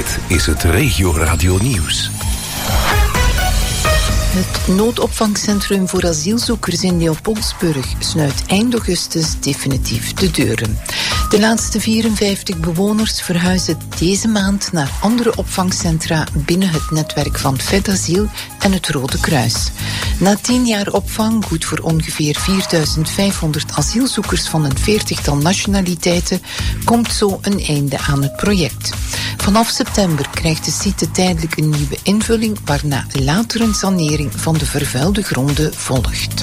Dit is het Regio Radio Nieuws. Het noodopvangcentrum voor asielzoekers in Leopoldsburg sluit eind augustus definitief de deuren. De laatste 54 bewoners verhuizen deze maand naar andere opvangcentra binnen het netwerk van FedAsiel en het Rode Kruis. Na 10 jaar opvang, goed voor ongeveer 4500 asielzoekers van een 40-tal nationaliteiten, komt zo een einde aan het project. Vanaf september krijgt de site tijdelijk een nieuwe invulling, waarna later een sanering van de vervuilde gronden volgt.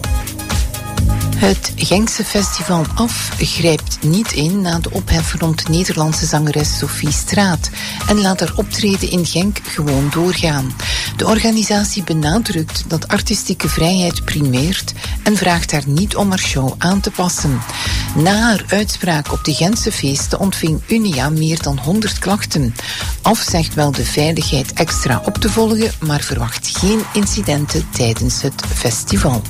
Het Genkse festival AF grijpt niet in na de ophef rond de Nederlandse zangeres Sophie Straat en laat haar optreden in Genk gewoon doorgaan. De organisatie benadrukt dat artistieke vrijheid primeert en vraagt haar niet om haar show aan te passen. Na haar uitspraak op de Gentse feesten ontving Unia meer dan 100 klachten. AF zegt wel de veiligheid extra op te volgen, maar verwacht geen incidenten tijdens het festival.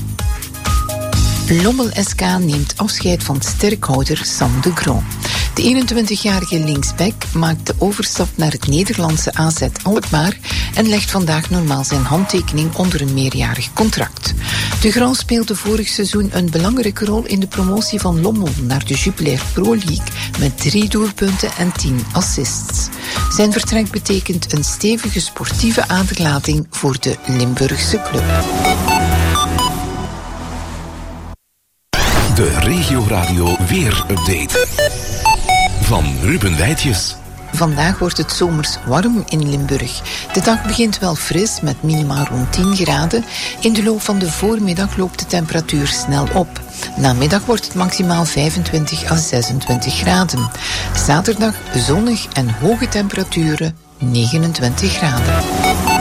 Lommel SK neemt afscheid van sterkhouder Sam de Groo. De 21-jarige linksback maakt de overstap naar het Nederlandse AZ Alkmaar en legt vandaag normaal zijn handtekening onder een meerjarig contract. De Groo speelde vorig seizoen een belangrijke rol in de promotie van Lommel naar de Jupiler Pro League met 3 doelpunten en 10 assists. Zijn vertrek betekent een stevige sportieve aderlating voor de Limburgse club. De Regio Radio Weer-update van Ruben Wijtjes. Vandaag wordt het zomers warm in Limburg. De dag begint wel fris met minima rond 10 graden. In de loop van de voormiddag loopt de temperatuur snel op. Namiddag wordt het maximaal 25 à 26 graden. Zaterdag zonnig en hoge temperaturen 29 graden.